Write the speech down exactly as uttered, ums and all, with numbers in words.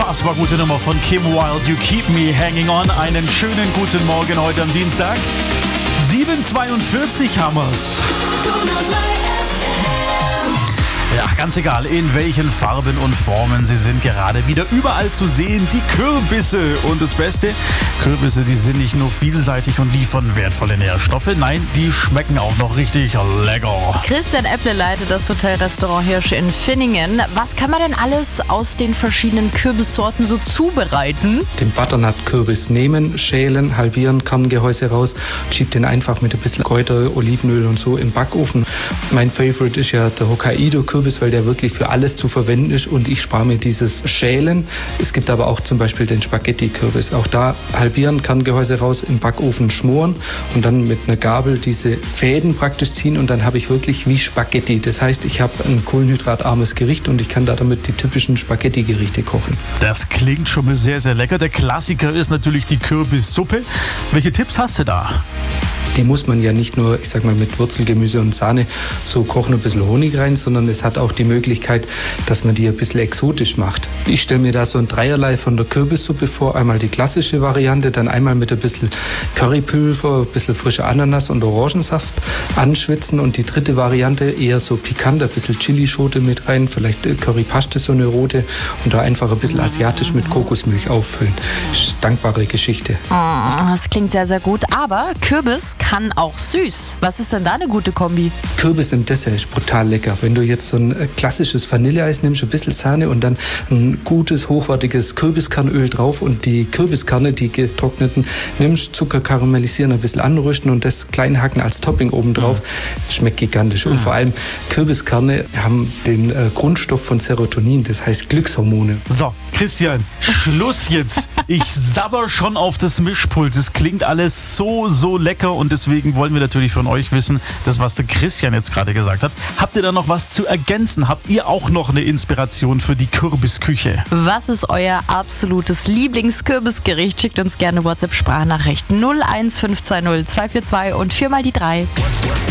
Unfassbar gute Nummer von Kim Wilde, You Keep Me Hanging On. Einen schönen guten Morgen heute am Dienstag. sieben Uhr zweiundvierzig haben wir's. Ja, ganz egal, in welchen Farben und Formen sie sind gerade wieder überall zu sehen. Die Kürbisse. Und das Beste, Kürbisse, die sind nicht nur vielseitig und liefern wertvolle Nährstoffe. Nein, die schmecken auch noch richtig lecker. Christian Epple leitet das Hotelrestaurant Hirsch in Finningen. Was kann man denn alles aus den verschiedenen Kürbissorten so zubereiten? Den Butternut-Kürbis nehmen, schälen, halbieren, Kerngehäuse raus, schiebt den einfach mit ein bisschen Kräuter, Olivenöl und so im Backofen. Mein Favorite ist ja der Hokkaido-Kürbis, weil der wirklich für alles zu verwenden ist und ich spare mir dieses Schälen. Es gibt aber auch zum Beispiel den Spaghetti-Kürbis. Auch da halbieren, Kerngehäuse raus, im Backofen schmoren und dann mit einer Gabel diese Fäden praktisch ziehen und dann habe ich wirklich wie Spaghetti. Das heißt, ich habe ein kohlenhydratarmes Gericht und ich kann da damit die typischen Spaghetti-Gerichte kochen. Das klingt schon mal sehr, sehr lecker. Der Klassiker ist natürlich die Kürbissuppe. Welche Tipps hast du da? Die muss man ja nicht nur, ich sag mal, mit Wurzelgemüse und Sahne so kochen, ein bisschen Honig rein, sondern es hat auch die Möglichkeit, dass man die ein bisschen exotisch macht. Ich stelle mir da so ein Dreierlei von der Kürbissuppe vor. Einmal die klassische Variante, dann einmal mit ein bisschen Currypulver, ein bisschen frischer Ananas und Orangensaft anschwitzen und die dritte Variante eher so pikant, ein bisschen Chilischote mit rein, vielleicht Currypaste, so eine rote und da einfach ein bisschen asiatisch mit Kokosmilch auffüllen. Das ist eine dankbare Geschichte. Das klingt sehr, sehr gut, aber Kürbis kann auch süß. Was ist denn da eine gute Kombi? Kürbis im Dessert ist brutal lecker. Wenn du jetzt so ein klassisches Vanilleeis nimmst, ein bisschen Sahne und dann ein gutes, hochwertiges Kürbiskernöl drauf und die Kürbiskerne, die getrockneten, nimmst, Zucker karamellisieren, ein bisschen anrüsten und das klein hacken als Topping oben drauf. Schmeckt gigantisch. Und vor allem Kürbiskerne haben den äh, Grundstoff von Serotonin, das heißt Glückshormone. So, Christian, Schluss jetzt. Ich sabber schon auf das Mischpult. Das klingt alles so, so lecker und deswegen wollen wir natürlich von euch wissen, das, was der Christian jetzt gerade gesagt hat. Habt ihr da noch was zu ergänzen? Habt ihr auch noch eine Inspiration für die Kürbisküche? Was ist euer absolutes Lieblingskürbisgericht? Schickt uns gerne WhatsApp-Sprachnachrichten null eins fünf zwei null zwei vier zwei und viermal die drei.